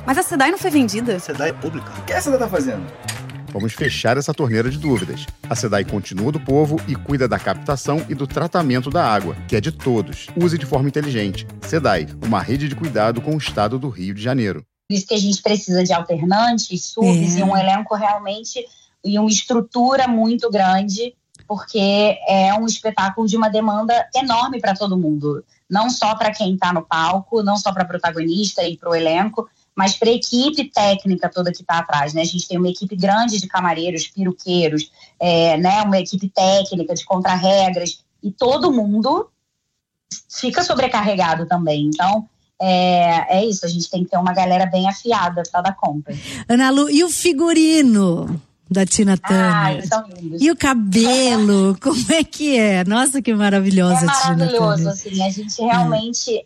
Mas a SEDAI não foi vendida? A SEDAI é pública. O que a SEDAI tá fazendo? Vamos fechar essa torneira de dúvidas. A SEDAI continua do povo e cuida da captação e do tratamento da água, que é de todos. Use de forma inteligente. SEDAI, uma rede de cuidado com o estado do Rio de Janeiro. Por isso que a gente precisa de alternantes, subs e um elenco realmente e uma estrutura muito grande, porque é um espetáculo de uma demanda enorme para todo mundo. Não só para quem está no palco, não só para protagonista e para o elenco, mas para a equipe técnica toda que está atrás, né? A gente tem uma equipe grande de camareiros, peruqueiros, né? Uma equipe técnica de contra-regras, e todo mundo fica sobrecarregado também. Então, é isso, a gente tem que ter uma galera bem afiada para dar conta. Ana Lu, e o figurino da Tina Turner? São lindos. E o cabelo, como é que é? Nossa, que maravilhosa a Tina Turner. É maravilhoso, assim, a gente realmente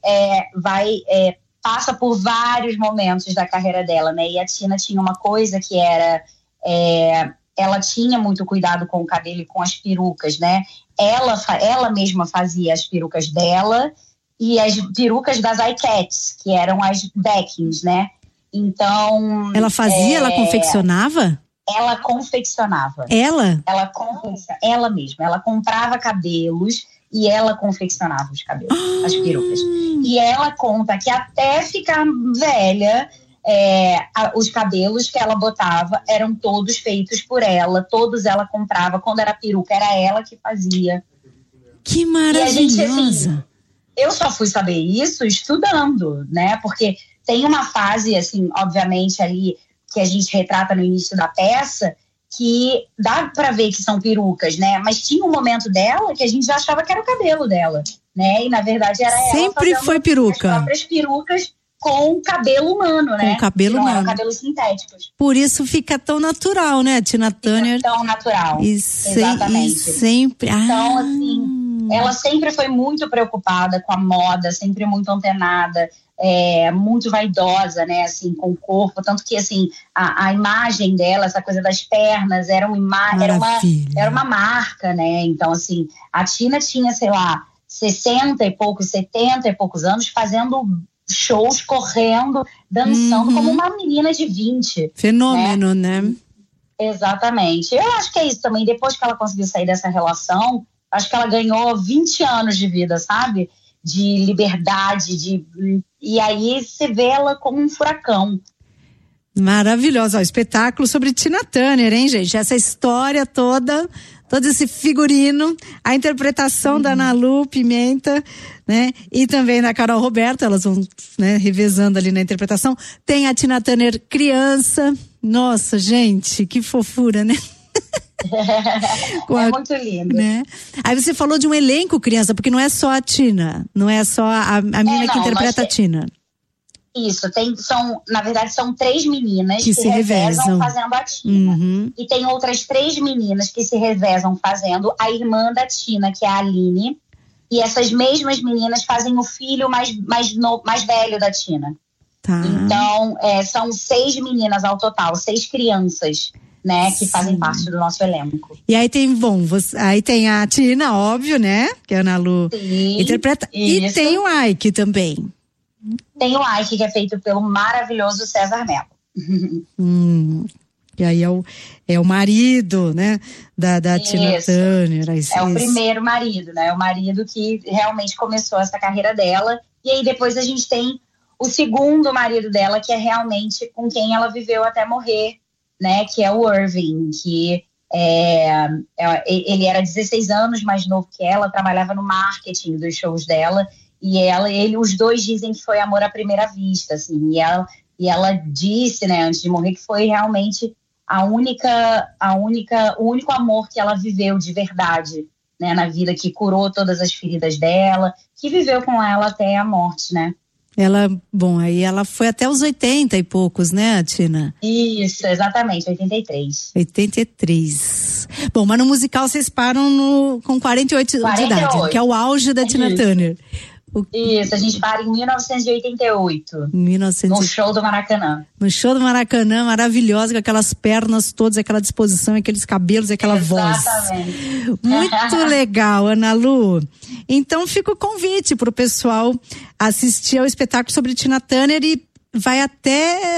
passa por vários momentos da carreira dela, né? E a Tina tinha uma coisa que era... ela tinha muito cuidado com o cabelo e com as perucas, né? Ela mesma fazia as perucas dela e as perucas das iCats, que eram as backings, né? Então... Ela fazia, ela confeccionava? Ela confeccionava. Ela? Ela mesma. Ela comprava cabelos e ela confeccionava os cabelos, as perucas. E ela conta que até ficar velha, os cabelos que ela botava eram todos feitos por ela, todos ela comprava. Quando era peruca, era ela que fazia. Que maravilhosa! E a gente, assim, eu só fui saber isso estudando, né? Porque tem uma fase, assim, obviamente, ali, que a gente retrata no início da peça, que dá pra ver que são perucas, né? Mas tinha um momento dela que a gente já achava que era o cabelo dela, né? E na verdade era ela sempre foi peruca. As próprias perucas com cabelo humano, né? Com cabelo humano. Cabelos sintéticos. Por isso fica tão natural, né, Tina Turner? Fica tão natural. Exatamente. E sempre... Então, assim, ela sempre foi muito preocupada com a moda, sempre muito antenada, muito vaidosa, né, assim, com o corpo, tanto que, assim, a imagem dela, essa coisa das pernas, era uma marca, né, então, assim, a Tina tinha, sei lá, 60 e poucos, 70 e poucos anos, fazendo shows, correndo, dançando como uma menina de 20. Fenômeno, né? Exatamente. Eu acho que é isso também, depois que ela conseguiu sair dessa relação, acho que ela ganhou 20 anos de vida, sabe? De liberdade, e aí você vê ela como um furacão. Maravilhosa, espetáculo sobre Tina Turner, hein, gente? Essa história toda, todo esse figurino, a interpretação da Ana Lu Pimenta, né? E também da Carol Roberto, elas vão, né, revezando ali na interpretação. Tem a Tina Turner criança. Nossa, gente, que fofura, né? Muito lindo, né? Aí você falou de um elenco criança, porque não é só a Tina, não é só a menina que interpreta a Tina. Isso, na verdade são 3 meninas que se revezam fazendo a Tina. E tem outras 3 meninas que se revezam fazendo a irmã da Tina, que é a Aline. E essas mesmas meninas fazem o filho mais velho da Tina. Tá. Então, são 6 meninas ao total, 6 crianças, né, que fazem parte do nosso elenco. E aí tem a Tina, óbvio, né, que a Ana Lu interpreta. Isso. E tem o Ike também. Tem o Ike, que é feito pelo maravilhoso César Mello. E aí é o marido, né, da Tina Turner. É o primeiro marido, né, o marido que realmente começou essa carreira dela. E aí depois a gente tem o segundo marido dela, que é realmente com quem ela viveu até morrer, né, que é o Irving, que ele era 16 anos mais novo que ela, trabalhava no marketing dos shows dela, e os dois dizem que foi amor à primeira vista, assim, e ela disse, né, antes de morrer, que foi realmente o único amor que ela viveu de verdade, né, na vida, que curou todas as feridas dela, que viveu com ela até a morte, né. Aí ela foi até os 80 e poucos, né, Tina? Isso, exatamente, 83. 83. Bom, mas no musical vocês param com 48 de idade, que é o auge da Tina Turner. Isso, a gente para em 1988. No show do Maracanã. No show do Maracanã, maravilhosa, com aquelas pernas todas, aquela disposição, aqueles cabelos, aquela voz. Muito legal, Ana Lu. Então fica o convite pro pessoal assistir ao espetáculo sobre Tina Turner e vai até